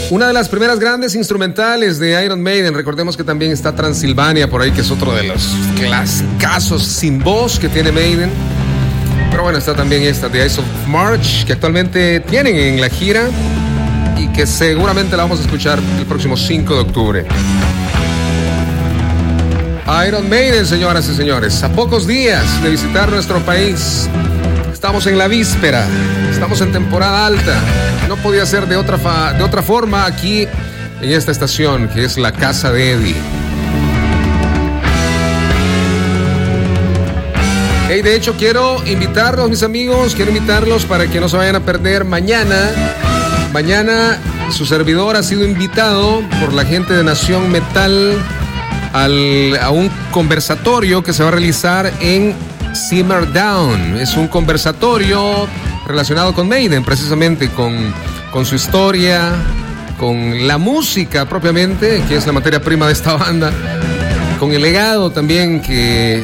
Una de las primeras grandes instrumentales de Iron Maiden. Recordemos que también está Transilvania por ahí, que es otro de los clasicazos sin voz que tiene Maiden. Pero bueno, está también esta, The Ides of March, que actualmente tienen en la gira y que seguramente la vamos a escuchar el próximo 5 de octubre. Iron Maiden, señoras y señores, a pocos días de visitar nuestro país. Estamos en la víspera, estamos en temporada alta. No podía ser de otra forma aquí en esta estación, que es la casa de Eddie. Hey, de hecho, quiero invitarlos, mis amigos, para que no se vayan a perder mañana. Mañana su servidor ha sido invitado por la gente de Nación Metal a un conversatorio que se va a realizar en Simmer Down. Es un conversatorio relacionado con Maiden, precisamente con su historia, con la música propiamente, que es la materia prima de esta banda, con el legado también que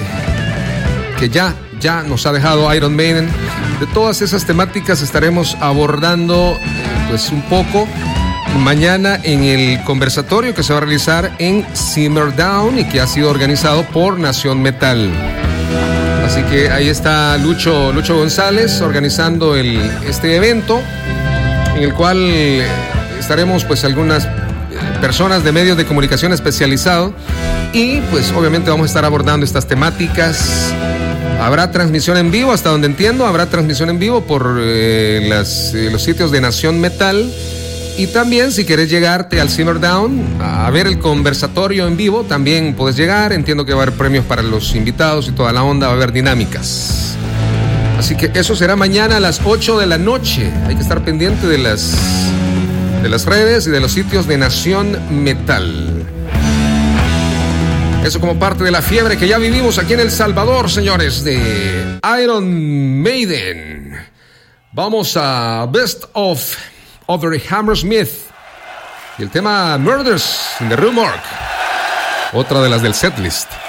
ya nos ha dejado Iron Maiden. De todas esas temáticas estaremos abordando pues un poco mañana en el conversatorio que se va a realizar en Simmer Down y que ha sido organizado por Nación Metal. Así que ahí está Lucho González organizando este evento, en el cual estaremos pues algunas personas de medios de comunicación especializados y pues obviamente vamos a estar abordando estas temáticas. Habrá transmisión en vivo, hasta donde entiendo, habrá transmisión en vivo por los sitios de Nación Metal. Y también, si querés llegarte al Simmer Down a ver el conversatorio en vivo, también puedes llegar. Entiendo que va a haber premios para los invitados y toda la onda, va a haber dinámicas. Así que eso será mañana a las 8 de la noche. Hay que estar pendiente de las redes y de los sitios de Nación Metal. Eso como parte de la fiebre que ya vivimos aquí en El Salvador, señores, de Iron Maiden. Vamos a Best of Over Hammersmith y el tema Murders in the Rue Morgue, otra de las del setlist.